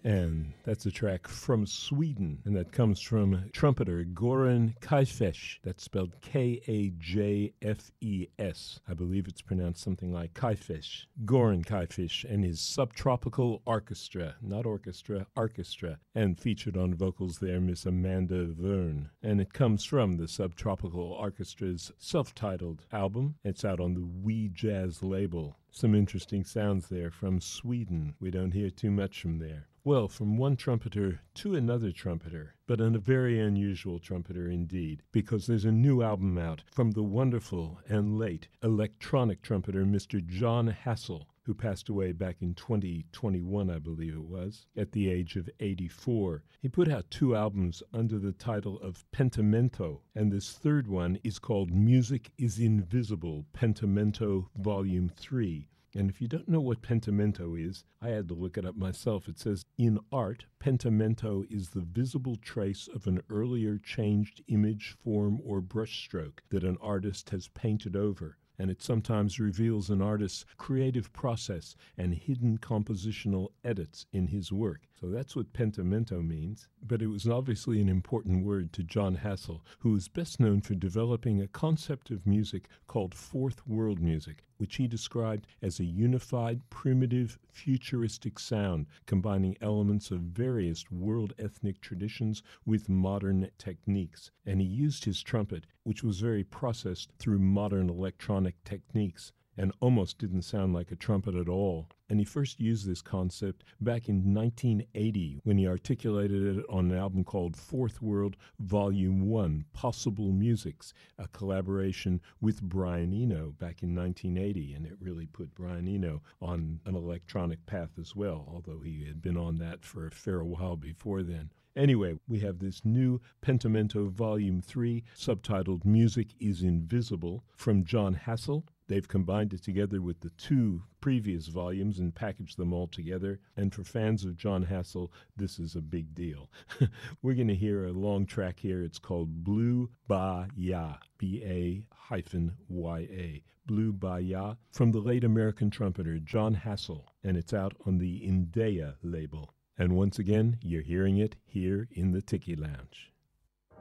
And that's a track from Sweden, and that comes from trumpeter Goran Kajfesh. That's spelled Kajfes. I believe it's pronounced something like Kajfesh. Goran Kajfesh and his Subtropical Orchestra, not orchestra, orchestra, and featured on vocals there Miss Amanda Verne. And it comes from the Subtropical Orchestra's self-titled album. It's out on the We Jazz label. Some interesting sounds there from Sweden. We don't hear too much from there. Well, from one trumpeter to another trumpeter, but a very unusual trumpeter indeed, because there's a new album out from the wonderful and late electronic trumpeter Mr. Jon Hassell, who passed away back in 2021, I believe it was, at the age of 84. He put out 2 albums under the title of Pentimento, and this third one is called Music is Invisible, Pentimento Volume 3. And if you don't know what pentimento is, I had to look it up myself. It says, in art, pentimento is the visible trace of an earlier changed image, form, or brushstroke that an artist has painted over. And it sometimes reveals an artist's creative process and hidden compositional edits in his work. So that's what pentimento means. But it was obviously an important word to Jon Hassell, who is best known for developing a concept of music called Fourth World music, which he described as a unified, primitive, futuristic sound, combining elements of various world ethnic traditions with modern techniques. And he used his trumpet, which was very processed through modern electronic techniques, and almost didn't sound like a trumpet at all. And he first used this concept back in 1980 when he articulated it on an album called Fourth World Volume 1, Possible Musics, a collaboration with Brian Eno back in 1980. And it really put Brian Eno on an electronic path as well, although he had been on that for a fair while before then. Anyway, we have this new Pentimento Volume 3, subtitled Music is Invisible, from Jon Hassell. They've combined it together with the 2 previous volumes and packaged them all together. And for fans of Jon Hassell, this is a big deal. We're going to hear a long track here. It's called Blue Ba Ya, B-A-Y-A. Blue Ba Ya, from the late American trumpeter Jon Hassell, and it's out on the Indea label. And once again, you're hearing it here in the Tiki Lounge.